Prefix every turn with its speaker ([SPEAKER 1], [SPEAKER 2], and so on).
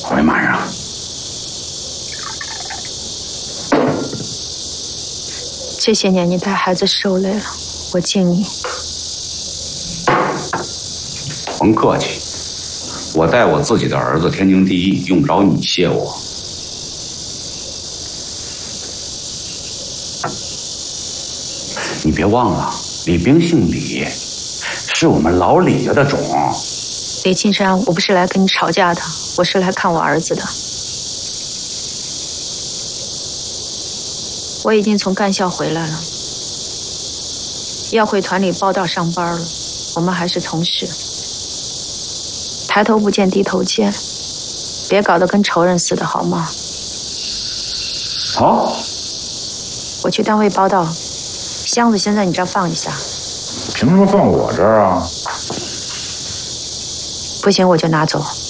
[SPEAKER 1] 回马上。
[SPEAKER 2] 这些年你带孩子受累了，我敬你。
[SPEAKER 1] 甭客气，我带我自己的儿子天经地义，用不着你谢我。你别忘了，李冰姓李，是我们老李家的种。
[SPEAKER 2] 李青山，我不是来跟你吵架的，我是来看我儿子的。我已经从干校回来了，要回团里报道上班了。我们还是同事，抬头不见低头见，别搞得跟仇人似的，好吗？
[SPEAKER 1] 好，
[SPEAKER 2] 我去单位报道，箱子先在你这儿放一下。
[SPEAKER 3] 凭什么放我这儿啊？
[SPEAKER 2] 不行我就拿走。